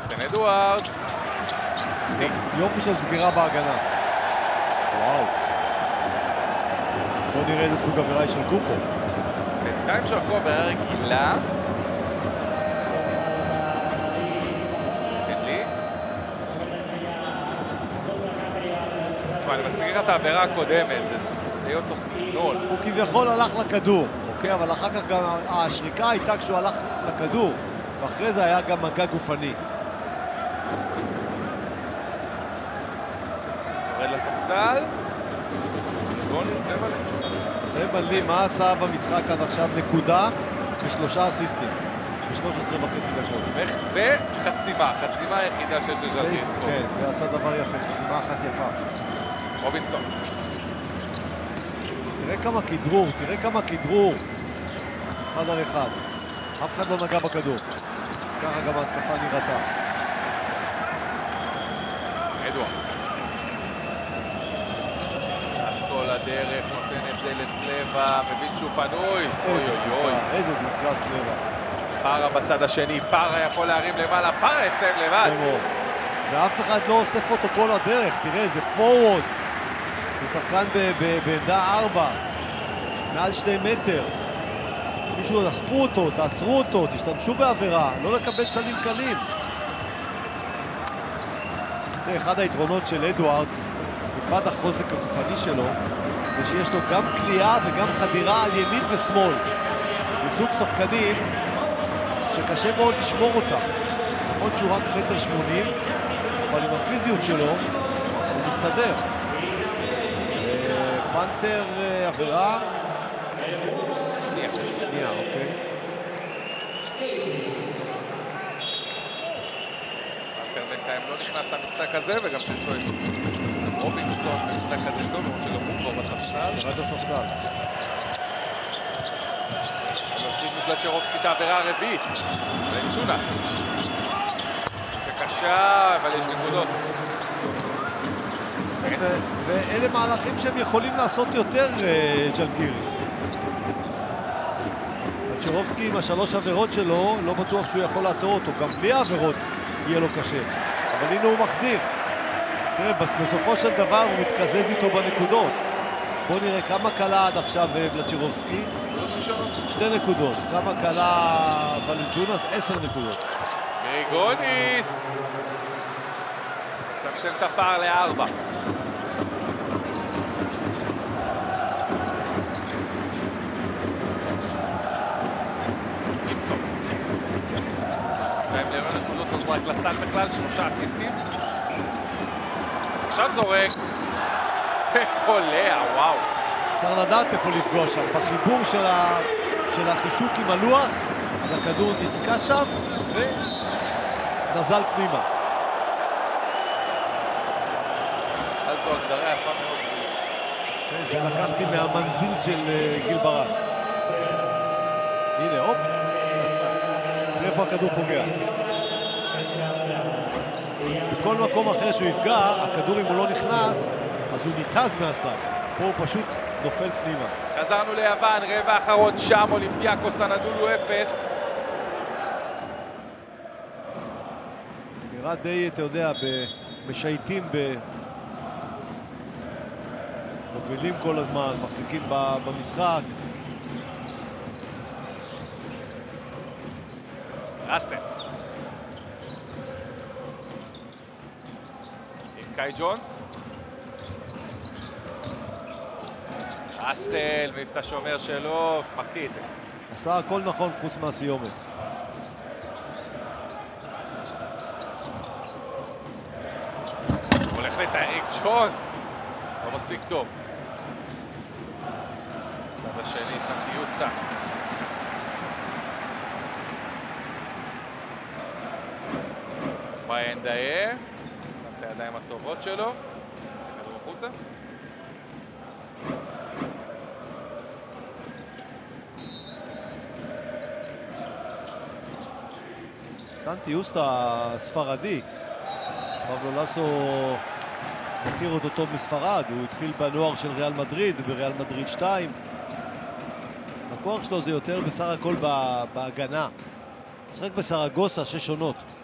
רסן אדוארדס. יופי של סגירה בהגנה. וואו. בוא נראה איזה סוג עבירה של קופו. בינתיים שהקו עבירה רגילה. לי. אני מסגיר את העבירה הקודמת. זה אותו סגנון. הוא כביכול הלך לכדור, אוקיי? אבל אחר כך גם השריקה הייתה כשהוא הלך לכדור, ואחרי זה היה גם מגע גופני. יורד לספסל. גוניס סבלי, מה עשה במשחק עד עכשיו? נקודה ו3 אסיסטים ב-13.5 דקות. חסימה היחידה שיש לז'לגיריס. כן, זה עשה דבר יפה, חסימה אחת יפה. רובינסון. תראה כמה כדרור. 1 על 1. אף אחד לא נגע בכדור. ככה גם ההתקפה נראתה. אדוארדס. כל הדרך, נותן את זה לסלבה, מבין שהוא פנוי. איזה זריקה סלבה. פארה בצד השני, פארה יכול להרים למעלה, פארה יסיים לבד. ואף אחד לא אוסף אותו כל הדרך, תראה, זה פורוורד. זה שחקן בעמדה 4, מעל 2 מטר. מישהו אספו אותו, תעצרו אותו, תשתמשו בעבירה, לא לקבל סלים קלים. אחד היתרונות של אדוארדס, במיוחד החוזק הגופני שלו, זה שיש לו גם קליעה וגם חדירה על ימין ושמאל. זה סוג שחקנים שקשה מאוד לשמור אותם. נכון שהוא רק 1.80 מטר, אבל עם הפיזיות שלו הוא מסתדר. פנתר עבירה. שנייה, אוקיי. פנתר בינתיים לא נכנס למשחק הזה, וגם שיש לו את רובינסון במשחק הזה טוב, למרות שגם הוא כבר בספסל. ירד לספסל. להוציא מפלצ'רובסקי את העבירה הרביעית. ונצ'ונס. זה קשה, אבל יש נקודות. ואלה מהלכים שהם יכולים לעשות יותר, ז'לגיריס. פלצ'רובסקי עם 3 עבירות שלו, לא בטוח שהוא יכול לעצור אותו. גם בלי העבירות יהיה לו קשה. אבל הנה הוא מחזיר. תראה, בסופו של דבר הוא מתקזז איתו בנקודות. בואו נראה כמה קלה עד עכשיו פלצ'רובסקי. 2 נקודות. כמה קלה ולנצ'ונס? 10 נקודות. גריגוניס! צמצם את הפער ל4. גיבסון. והם לראות נקודות עוד רק לסל בכלל, 3 אסיסטים. עכשיו זורק. וקולע, וואו. צריך לדעת איפה לפגוע שם. בחיבור של החישוק עם הלוח, אז הכדור נתקע שם ונזל פנימה. אז זו הגדרה יפה מאוד. כן, זה לקחתי מהמנזיל של גיל ברק. הנה, הופ. תראה איפה הכדור פוגע. בכל מקום אחר שהוא יפגע, הכדור אם הוא לא נכנס, אז הוא ניתז מהסל. פה הוא פשוט נופל פנימה. חזרנו ליוון, רבע האחרון שם, אולימפיאקוס אנדולו 0. נראה די, אתה יודע, משייטים, מובילים כל הזמן, מחזיקים במשחק. רסן. עם קאי ג'ונס. אסל, מעיף את השומר שלו, מחטיא את זה. עשה הכל נכון חוץ מהסיומת. הולך לתאריק ג'ונס. לא מספיק טוב. צד השני, סנטיוסטה. בריין דייר. שם את הידיים הטובות שלו. כדור החוצה. סנטיוסטה הספרדי. פבלו לסו מכיר אותו טוב מספרד, הוא התחיל בנוער של ריאל מדריד ובריאל מדריד 2. הכוח שלו זה יותר בסך הכל בהגנה. משחק בסרגוסה 6 עונות.